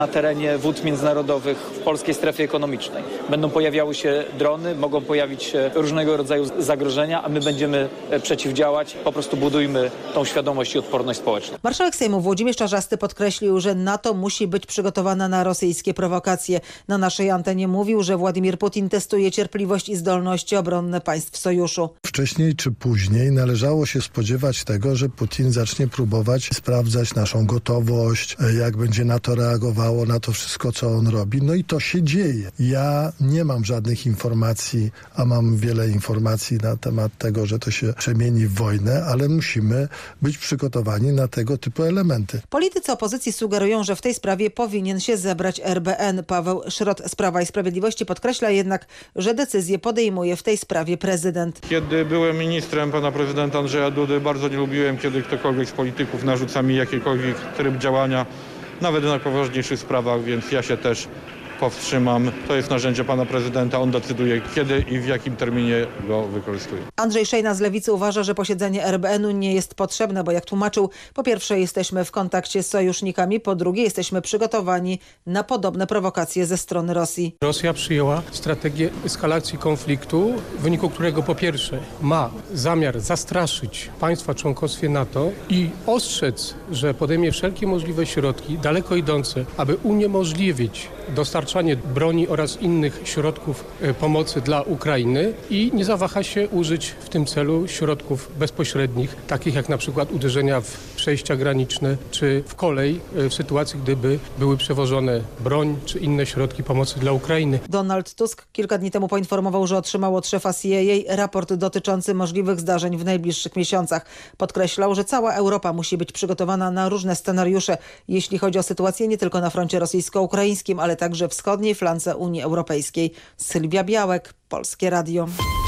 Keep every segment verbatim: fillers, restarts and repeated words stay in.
Na terenie wód międzynarodowych w polskiej strefie ekonomicznej będą pojawiały się drony, mogą pojawić się różnego rodzaju zagrożenia, a my będziemy przeciwdziałać. Po prostu budujmy tą świadomość i odporność społeczną. Marszałek Sejmu Włodzimierz Czarzasty podkreślił, że NATO musi być przygotowana na rosyjskie prowokacje. Na naszej antenie mówił, że Władimir Putin testuje cierpliwość i zdolności obronne państw sojuszu. Wcześniej czy później należało się spodziewać tego, że Putin zacznie próbować sprawdzać naszą gotowość, jak będzie NATO reagowało na to wszystko, co on robi. No i to się dzieje. Ja nie mam żadnych informacji, a mam wiele informacji na temat tego, że to się przemieni w wojnę, ale musimy być przygotowani na tego typu elementy. Politycy opozycji sugerują, że w tej sprawie powinien się zebrać R B N. Paweł Szrot z Prawa i Sprawiedliwości podkreśla jednak, że decyzję podejmuje w tej sprawie prezydent. Kiedy byłem ministrem pana prezydenta Andrzeja Dudy, bardzo nie lubiłem, kiedy ktokolwiek z polityków narzuca mi jakikolwiek tryb działania, nawet w najpoważniejszych sprawach, więc ja się też powstrzymam. To jest narzędzie pana prezydenta, on decyduje, kiedy i w jakim terminie go wykorzystuje. Andrzej Szejna z Lewicy uważa, że posiedzenie R B N-u nie jest potrzebne, bo jak tłumaczył, po pierwsze jesteśmy w kontakcie z sojusznikami, po drugie jesteśmy przygotowani na podobne prowokacje ze strony Rosji. Rosja przyjęła strategię eskalacji konfliktu, w wyniku którego po pierwsze ma zamiar zastraszyć państwa członkowskie NATO i ostrzec, że podejmie wszelkie możliwe środki daleko idące, aby uniemożliwić dostarczanie broni oraz innych środków pomocy dla Ukrainy i nie zawaha się użyć w tym celu środków bezpośrednich, takich jak na przykład uderzenia w przejścia graniczne czy w kolej w sytuacji, gdyby były przewożone broń czy inne środki pomocy dla Ukrainy. Donald Tusk kilka dni temu poinformował, że otrzymał od szefa C I A raport dotyczący możliwych zdarzeń w najbliższych miesiącach. Podkreślał, że cała Europa musi być przygotowana na różne scenariusze, jeśli chodzi o sytuację nie tylko na froncie rosyjsko-ukraińskim, ale także w wschodniej flance Unii Europejskiej. Sylwia Białek, Polskie Radio.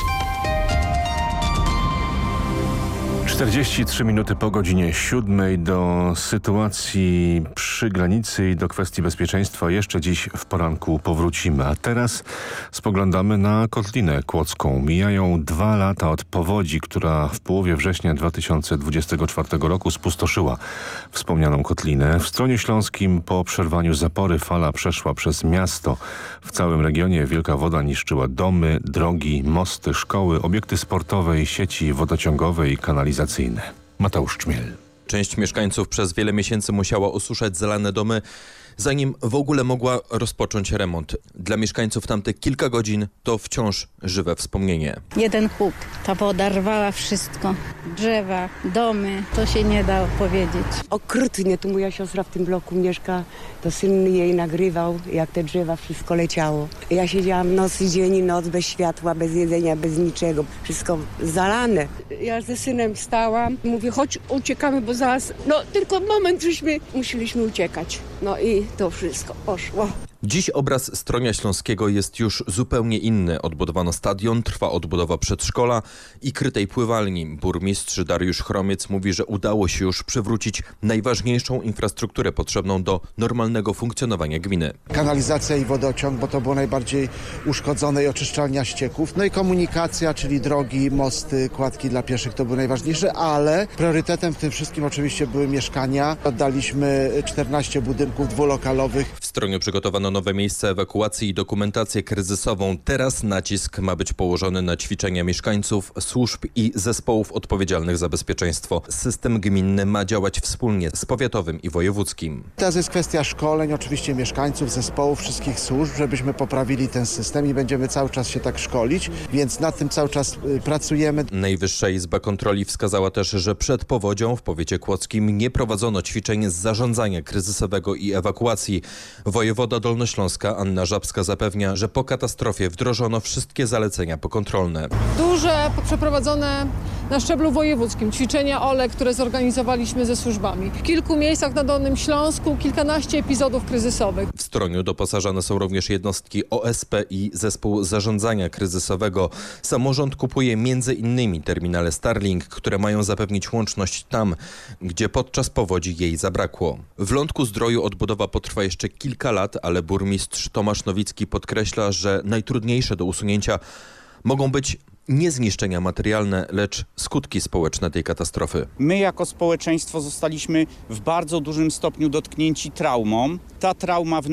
czterdzieści trzy minuty po godzinie siódmej. Do sytuacji przy granicy i do kwestii bezpieczeństwa jeszcze dziś w poranku powrócimy. A teraz spoglądamy na Kotlinę Kłodzką. Mijają dwa lata od powodzi, która w połowie września dwa tysiące dwudziestego czwartego roku spustoszyła wspomnianą kotlinę. W Stronie Śląskim po przerwaniu zapory fala przeszła przez miasto. W całym regionie wielka woda niszczyła domy, drogi, mosty, szkoły, obiekty sportowe i sieci wodociągowe i kanalizacyjne. Mateusz Czmiel. Część mieszkańców przez wiele miesięcy musiała osuszać zalane domy, zanim w ogóle mogła rozpocząć remont. Dla mieszkańców tamtych kilka godzin to wciąż żywe wspomnienie. Jeden huk, ta woda rwała wszystko. Drzewa, domy, to się nie da powiedzieć. Okrutnie, tu moja siostra w tym bloku mieszka, to syn jej nagrywał, jak te drzewa, wszystko leciało. Ja siedziałam noc i dzień i noc, bez światła, bez jedzenia, bez niczego. Wszystko zalane. Ja ze synem stałam, mówię, chodź uciekamy, bo zaraz, no tylko moment, żeśmy musieliśmy uciekać. No i to wszystko poszło. Dziś obraz Stronia Śląskiego jest już zupełnie inny. Odbudowano stadion, trwa odbudowa przedszkola i krytej pływalni. Burmistrz Dariusz Chromiec mówi, że udało się już przywrócić najważniejszą infrastrukturę potrzebną do normalnego funkcjonowania gminy. Kanalizacja i wodociąg, bo to było najbardziej uszkodzone, i oczyszczalnia ścieków. No i komunikacja, czyli drogi, mosty, kładki dla pieszych, to były najważniejsze, ale priorytetem w tym wszystkim oczywiście były mieszkania. Oddaliśmy czternaście budynków dwulokalowych. W Stroniu przygotowano nowe miejsca ewakuacji i dokumentację kryzysową. Teraz nacisk ma być położony na ćwiczenia mieszkańców, służb i zespołów odpowiedzialnych za bezpieczeństwo. System gminny ma działać wspólnie z powiatowym i wojewódzkim. Teraz jest kwestia szkoleń, oczywiście mieszkańców, zespołów, wszystkich służb, żebyśmy poprawili ten system i będziemy cały czas się tak szkolić, więc nad tym cały czas pracujemy. Najwyższa Izba Kontroli wskazała też, że przed powodzią w powiecie kłodzkim nie prowadzono ćwiczeń z zarządzania kryzysowego i ewakuacji. Wojewoda Dolnośląska Anna Żabska zapewnia, że po katastrofie wdrożono wszystkie zalecenia pokontrolne. Duże, przeprowadzone na szczeblu wojewódzkim ćwiczenia O L E, które zorganizowaliśmy ze służbami. W kilku miejscach na Dolnym Śląsku kilkanaście epizodów kryzysowych. W Stroniu doposażane są również jednostki O S P i zespół zarządzania kryzysowego. Samorząd kupuje między innymi terminale Starlink, które mają zapewnić łączność tam, gdzie podczas powodzi jej zabrakło. W Lądku-Zdroju odbudowa potrwa jeszcze kilka lat, ale burmistrz Tomasz Nowicki podkreśla, że najtrudniejsze do usunięcia mogą być Nie zniszczenia materialne, lecz skutki społeczne tej katastrofy. My jako społeczeństwo zostaliśmy w bardzo dużym stopniu dotknięci traumą. Ta trauma w